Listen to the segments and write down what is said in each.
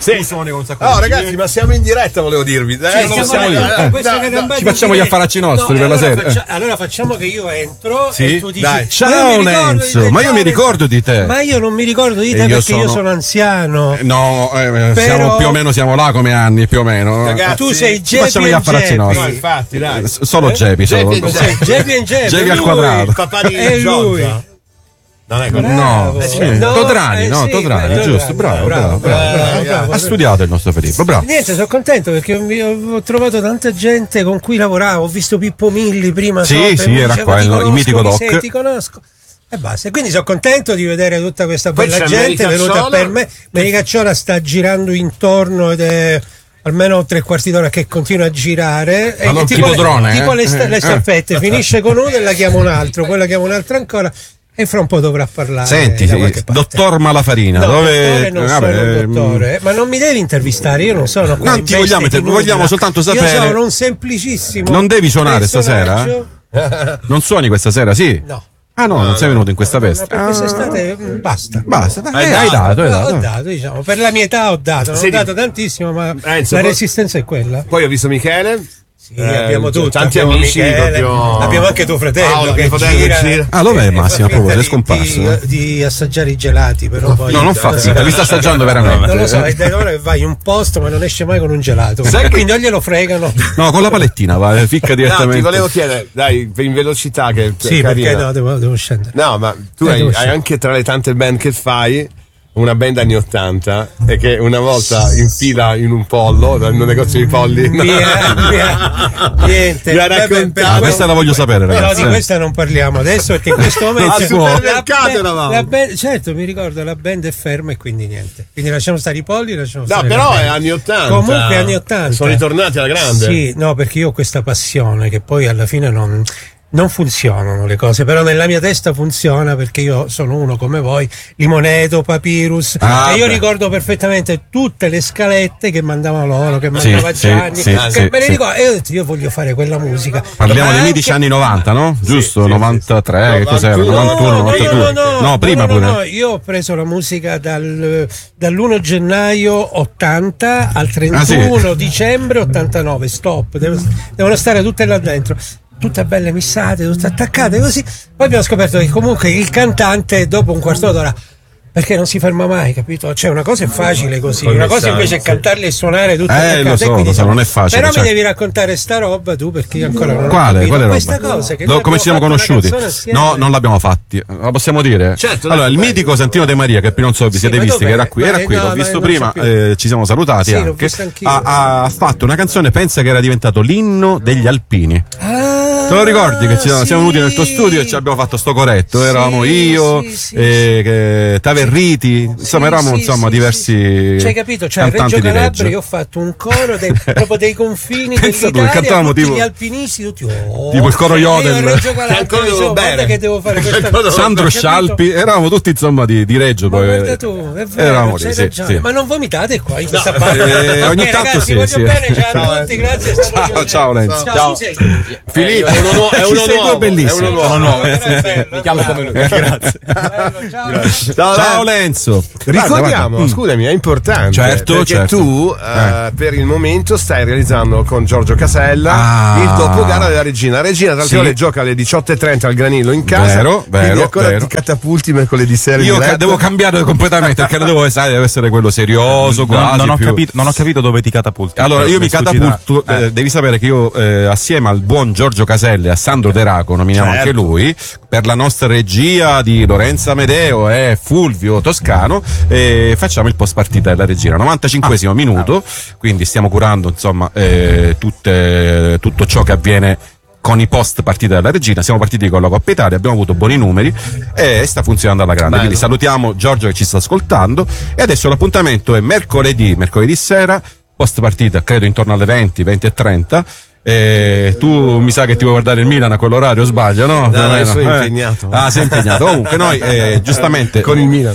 Sì, suoni con un sacco di ragazzi, ma siamo in diretta, volevo dirvi. Ci facciamo gli affaracci nostri per la sera. Allora facciamo che io entro e tu dici ciao Lenzo, ma io mi ricordo di te. Ma io non mi ricordo di te perché io sono anziano. No, siamo più o meno siamo là come anni, più o meno. Ragazzi, tu sei Geppi. Facciamo gli affaracci nostri. No, infatti, dai. Solo Geppi, solo. Geppi al quadrato. Papà di è lui. Non è così. Todrani, giusto, bravo. Ha studiato il nostro Filippo, bravo. Niente, sono contento perché ho trovato tanta gente con cui lavoravo, ho visto Pippo Milli prima. Sì, era qua, il mitico Doc. Ti conosco. E basta, quindi sono contento di vedere tutta questa bella gente venuta per me. Mericacciola sta girando intorno ed è almeno 3/4 d'ora che continua a girare. Tipo drone, tipo le staffette, finisce con uno e la chiama un altro, poi la chiama un altro ancora. E fra un po' dovrà parlare. Senti, dottor Malafarina, dottore, non sono un dottore, ma non mi devi intervistare, io non sono qua. Non ti vogliamo soltanto sapere. Io sono un semplicissimo. Non devi suonare stasera? Non suoni questa sera, sì? No. Ah no, non sei venuto in questa veste. Per quest'estate basta. Hai dato. Ho dato, diciamo, per la mia età ho dato, non ho dato tantissimo, ma la resistenza è quella. Poi ho visto Michele. Sì, abbiamo tutti, tanti amici proprio... abbiamo anche tuo fratello che gira. Dov'è Massimo? Proprio è scomparso di assaggiare i gelati, però poi non fa finta, li sta assaggiando veramente. Non lo so, è da ora che vai in un posto ma non esce mai con un gelato, quindi o glielo fregano. No, con la palettina va, ficca direttamente. Ti volevo chiedere, dai, in velocità che sì, perché no, devo scendere. No, ma tu hai anche tra le tante band che fai una band anni 80 e che una volta in fila in un pollo, in un negozio di polli, niente, mi ha raccontato. Questa la voglio sapere, ragazzi. Però di questa non parliamo adesso perché in questo momento al supermercato eravamo. Certo, mi ricordo, la band è ferma e quindi niente. Quindi lasciamo stare i polli, lasciamo stare. No, però è anni 80. Comunque anni 80. Sono ritornati alla grande. Sì, no, perché io ho questa passione che poi alla fine non funzionano le cose, però nella mia testa funziona perché io sono uno come voi, Limoneto, Papyrus, e io ricordo perfettamente tutte le scalette che mandavano loro, che mandava Gianni, dico, e io ho detto io voglio fare quella musica. Parliamo dei mitici anni 90, no? Giusto? 93, che cos'era? 91, 92? No, prima pure. No, io ho preso la musica dall'1 gennaio 80 al 31 dicembre 89, stop, devono stare tutte là dentro. Tutte belle missate, tutte attaccate così. Poi abbiamo scoperto che comunque il cantante dopo un quarto d'ora, perché non si ferma mai, capito? Cioè una cosa è facile così, una cosa invece è cantarle e suonare tutte attaccate. Lo so, non è facile. Però mi devi raccontare sta roba tu, perché io ancora non ho capito. Quale questa roba? cosa che come ci siamo conosciuti? No, non l'abbiamo fatti. La possiamo dire? Certo. Allora, il mitico Santino De Maria, che non so vi siete visti, che era qui, l'ho visto prima, ci siamo salutati anche. Ha fatto una canzone, pensa che era diventato l'inno degli alpini. Te lo ricordi che siamo venuti nel tuo studio e ci abbiamo fatto sto corretto? Eravamo io, Taverriti, insomma eravamo diversi. C'hai capito? Cioè a Reggio Calabria io ho fatto un coro proprio dei confini dell'Italia, cantavamo tutti gli alpinisti, tutti tipo il coro Yodel. Reggio Calabria, che devo fare questa Sandro Scialpi, eravamo tutti insomma di Reggio. Ma guarda tu, è vero, eravamo lì, sì. Ma non vomitate qua in questa parte? Ogni tanto sì. Voglio bene, ciao a tutti, grazie. Ciao Lenzo. Ciao. Filippo. È uno nuovo, bellissimo. Mi chiamo come lui. Grazie. Ciao Lenzo. Ricordiamo, scusami, è importante. Certo. Tu per il momento stai realizzando con Giorgio Casella il dopogara della Regina. Regina, tra l'altro, gioca alle 18:30 al Granillo in casa. Vero. Ancora ti catapulti mercoledì sera. Io devo cambiare completamente perché devo essere quello serioso. Non ho capito dove ti catapulti. Allora, io mi catapulto. Devi sapere che io, assieme al buon Giorgio Casella e a Sandro De Raco, nominiamo anche lui, per la nostra regia di Lorenzo Amedeo e Fulvio Toscano, facciamo il post partita della Regina, 95esimo minuto, quindi stiamo curando insomma tutto ciò che avviene con i post partita della Regina. Siamo partiti con la Coppa Italia, abbiamo avuto buoni numeri e sta funzionando alla grande. Quindi salutiamo Giorgio che ci sta ascoltando e adesso l'appuntamento è mercoledì sera, post partita credo intorno alle 20:30. Tu mi sa che ti vuoi guardare il Milan a quell'orario, sbaglio, no? No, sono impegnato. Sei impegnato. Comunque noi giustamente con il Milan.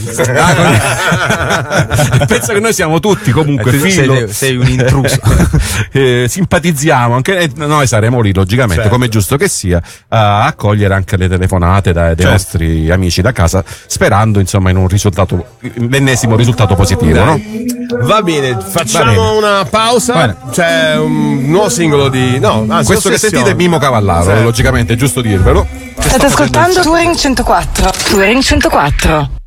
Penso che noi siamo tutti comunque sei un intruso. Simpatizziamo anche noi, saremo lì logicamente, come è giusto che sia, a accogliere anche le telefonate dei nostri amici da casa, sperando insomma in un l'ennesimo risultato positivo, no? Va bene, facciamo una pausa. Bene. C'è un nuovo singolo di. No, anzi, questo che sentite è Mimo Cavallaro, logicamente, è giusto dirvelo. State ascoltando Touring 104. Touring 104.